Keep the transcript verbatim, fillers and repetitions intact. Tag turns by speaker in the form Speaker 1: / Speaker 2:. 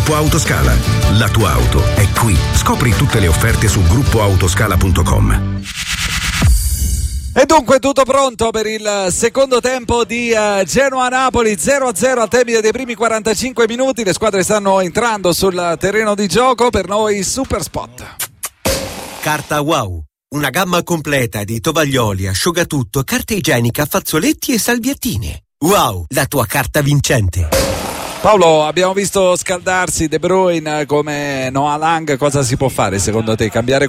Speaker 1: Gruppo Autoscala. La tua auto è qui. Scopri tutte le offerte su gruppo autoscala punto com.
Speaker 2: E dunque tutto pronto per il secondo tempo di uh, Genoa-Napoli, zero a zero al termine dei primi quarantacinque minuti. Le squadre stanno entrando sul terreno di gioco. Per noi Super Spot.
Speaker 3: Carta Wow, una gamma completa di tovaglioli, asciugatutto, carta igienica, fazzoletti e salviettine. Wow, la tua carta vincente.
Speaker 2: Paolo, abbiamo visto scaldarsi De Bruyne come Noah Lang. Cosa si può fare secondo te? Cambiare